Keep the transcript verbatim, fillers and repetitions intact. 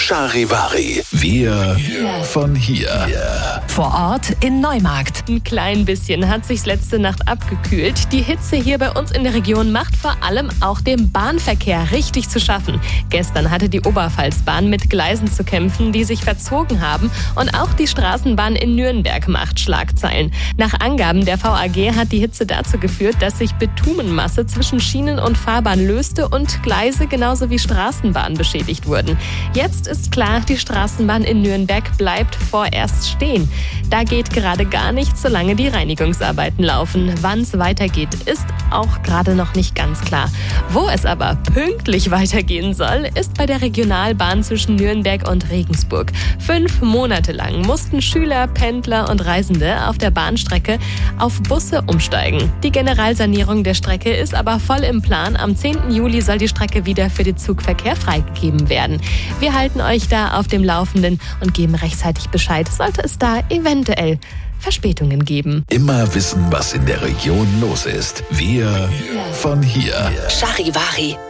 Charivari. Wir von hier. Vor Ort in Neumarkt. Ein klein bisschen hat sich's letzte Nacht abgekühlt. Die Hitze hier bei uns in der Region macht vor allem auch dem Bahnverkehr richtig zu schaffen. Gestern hatte die Oberpfalzbahn mit Gleisen zu kämpfen, die sich verzogen haben. Und auch die Straßenbahn in Nürnberg macht Schlagzeilen. Nach Angaben der V A G hat die Hitze dazu geführt, dass sich Bitumenmasse zwischen Schienen und Fahrbahn löste und Gleise genauso wie Straßenbahn beschädigt wurden. Jetzt ist klar, die Straßenbahn in Nürnberg bleibt vorerst stehen. Da geht gerade gar nichts, solange die Reinigungsarbeiten laufen. Wann es weitergeht, ist auch gerade noch nicht ganz klar. Wo es aber pünktlich weitergehen soll, ist bei der Regionalbahn zwischen Nürnberg und Regensburg. Fünf Monate lang mussten Schüler, Pendler und Reisende auf der Bahnstrecke auf Busse umsteigen. Die Generalsanierung der Strecke ist aber voll im Plan. Am zehnten Juli soll die Strecke wieder für den Zugverkehr freigegeben werden. Wir halten euch da auf dem Laufenden und geben rechtzeitig Bescheid, sollte es da eventuell Verspätungen geben. Immer wissen, was in der Region los ist. Wir von hier. Charivari.